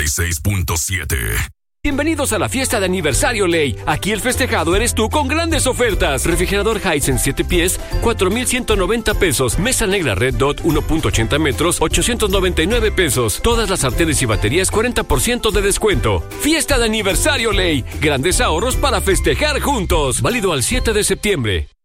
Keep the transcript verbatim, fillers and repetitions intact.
y seis punto siete. Bienvenidos a la fiesta de aniversario Ley. Aquí el festejado eres tú con grandes ofertas. Refrigerador Hisense siete pies, cuatro mil ciento noventa pesos. Mesa negra Red Dot uno punto ochenta metros, ochocientos noventa y nueve pesos. Todas las sartenes y baterías cuarenta por ciento de descuento. Fiesta de aniversario Ley. Grandes ahorros para festejar juntos. Válido al siete de septiembre.